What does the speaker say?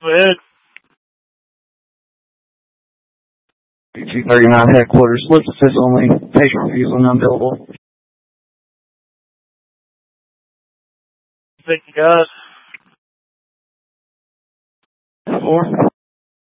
Go ahead. BT-39 headquarters. Lift assist only. Patient refusal unavailable. Thank you, guys. 4.